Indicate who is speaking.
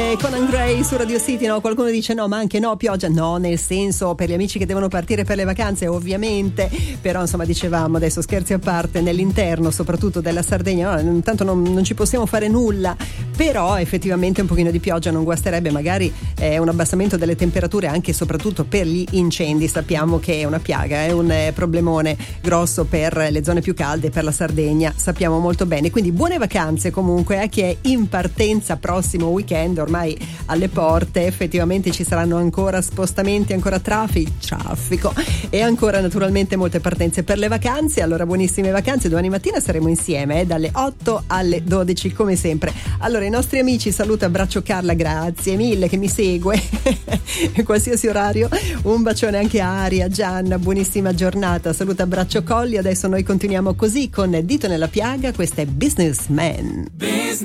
Speaker 1: Conan Gray su Radio City, no? Qualcuno dice no, ma anche no, pioggia, no, nel senso per gli amici che devono partire per le vacanze ovviamente, però insomma dicevamo, adesso scherzi a parte, nell'interno soprattutto della Sardegna, no, intanto non ci possiamo fare nulla, però effettivamente un pochino di pioggia non guasterebbe, magari un abbassamento delle temperature anche e soprattutto per gli incendi. Sappiamo che è una piaga, è un problemone grosso per le zone più calde, per la Sardegna, sappiamo molto bene, quindi buone vacanze comunque a chi è in partenza prossimo weekend, ormai alle porte, effettivamente ci saranno ancora spostamenti, ancora traffico e ancora naturalmente molte partenze per le vacanze. Allora buonissime vacanze, domani mattina saremo insieme dalle 8 alle 12 come sempre. Allora i nostri amici, saluto, abbraccio Carla, grazie mille che mi segue in qualsiasi orario, un bacione anche a Ari, a Gianna, buonissima giornata, saluto, abbraccio Colli. Adesso noi continuiamo così con Dito nella piaga, questa è Businessman.